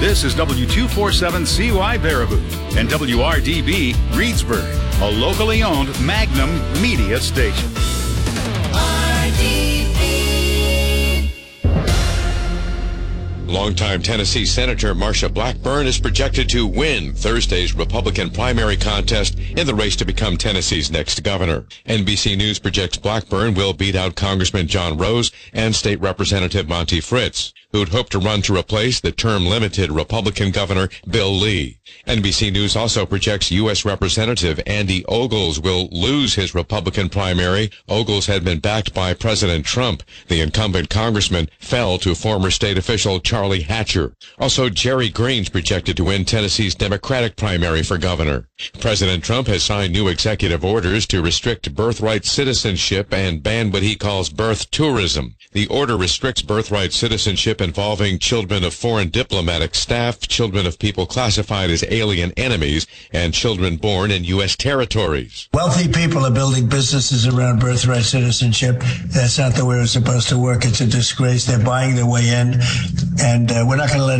This is W247CY Baraboo and WRDB Reedsburg, a locally owned Magnum media station. Longtime Tennessee Senator Marsha Blackburn is projected to win Thursday's Republican primary contest in the race to become Tennessee's next governor. NBC News projects Blackburn will beat out Congressman John Rose and State Representative Monty Fritz, who'd hoped to run to replace the term-limited Republican Governor Bill Lee. NBC News also projects U.S. Representative Andy Ogles will lose his Republican primary. Ogles had been backed by President Trump. The incumbent congressman fell to former state official Charlie Hatcher. Also, Jerry Green's projected to win Tennessee's Democratic primary for governor. President Trump has signed new executive orders to restrict birthright citizenship and ban what he calls birth tourism. The order restricts birthright citizenship involving children of foreign diplomatic staff, children of people classified as alien enemies, and children born in U.S. territories. Wealthy people are building businesses around birthright citizenship. That's not the way it's supposed to work. It's a disgrace. They're buying their way in, and we're not going to let